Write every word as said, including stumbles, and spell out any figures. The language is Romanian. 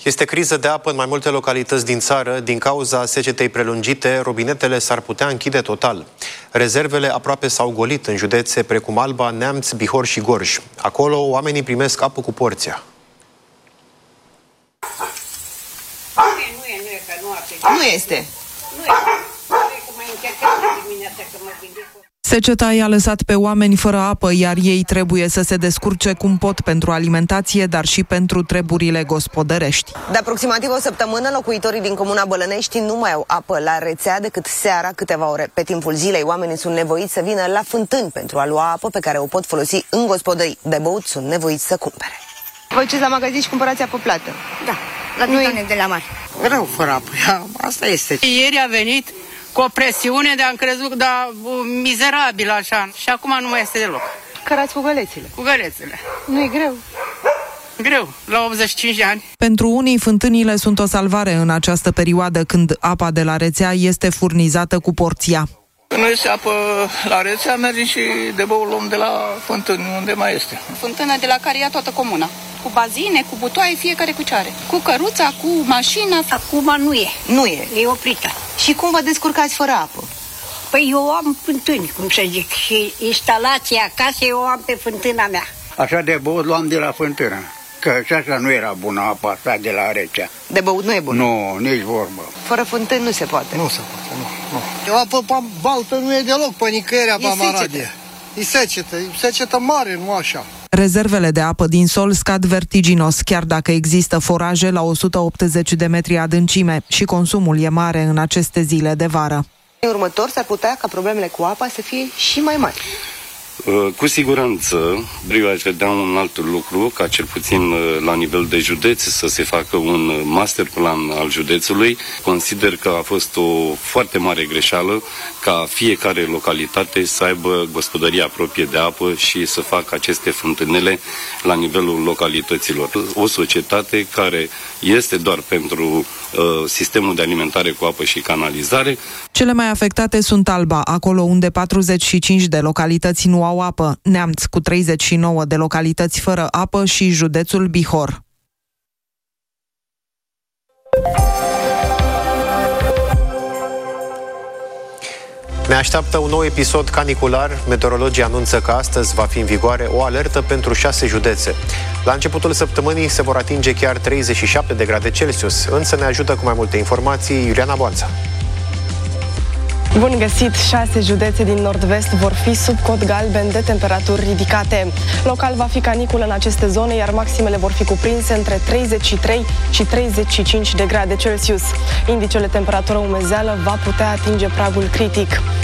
Este criză de apă în mai multe localități din țară. Din cauza secetei prelungite, robinetele s-ar putea închide total. Rezervele aproape s-au golit în județe precum Alba, Neamț, Bihor și Gorj. Acolo oamenii primesc apă cu porția. Nu e, nu e, că nu a Nu este. Nu e, că mai încercat dimineața că mă gândesc. Seceta i-a lăsat pe oameni fără apă, iar ei trebuie să se descurce cum pot pentru alimentație, dar și pentru treburile gospodărești. De aproximativ o săptămână, locuitorii din comuna Bălănești nu mai au apă la rețea decât seara câteva ore. Pe timpul zilei, oamenii sunt nevoiți să vină la fântâni pentru a lua apă pe care o pot folosi în gospodării. De băut sunt nevoiți să cumpere. Vă duceți la magazin și cumpărați apă plată? Da, la bidone de la mare. Rău fără apă, asta este. Ieri a venit cu o presiune de am crezut, dar mizerabil așa. Și acum nu mai este deloc. Cărați cu gălețile. Cu gălețele. Nu e greu? Greu, la optzeci și cinci de ani. Pentru unii, fântânile sunt o salvare în această perioadă când apa de la rețea este furnizată cu porția. Nu este apă la rețea, mergem și de băul luăm de la fântâni, unde mai este. Fântână de la care ia toată comuna. Cu bazine, cu butoaie, fiecare cu ce are. Cu căruța, cu mașina. Acum nu e. Nu e. E oprită. Și cum vă descurcați fără apă? Păi eu am fântâni, cum să zic, și instalația acasă eu am pe fântâna mea. Așa de băut luam de la fântână, că și așa nu era bună apa asta de la rețea. De băut nu e bun? Nu, nici vorbă. Fără fântâni nu se poate. Nu se poate, nu. nu. Apă baltă nu e deloc pe nicăieri apa Maradie. E secetă, e secetă mare, nu așa. Rezervele de apă din sol scad vertiginos, chiar dacă există foraje la o sută optzeci de metri adâncime și consumul e mare în aceste zile de vară. În următor s-ar putea ca problemele cu apa să fie și mai mari. Cu siguranță, Brio aș vedea un alt lucru, ca cel puțin la nivel de județ să se facă un master plan al județului. Consider că a fost o foarte mare greșeală ca fiecare localitate să aibă gospodăria proprie de apă și să facă aceste fântânele la nivelul localităților. O societate care este doar pentru uh, sistemul de alimentare cu apă și canalizare. Cele mai afectate sunt Alba, acolo unde patruzeci și cinci de localități nu au apă, Neamț cu treizeci și nouă de localități fără apă și județul Bihor. Ne așteaptă un nou episod canicular. Meteorologii anunță că astăzi va fi în vigoare o alertă pentru șase județe. La începutul săptămânii se vor atinge chiar treizeci și șapte de grade Celsius, însă ne ajută cu mai multe informații Iuliana Boanța. Bun găsit! Șase județe din nord-vest vor fi sub cod galben de temperaturi ridicate. Local va fi caniculă în aceste zone, iar maximele vor fi cuprinse între treizeci și trei și treizeci și cinci de grade Celsius. Indicele temperatură umezeală va putea atinge pragul critic.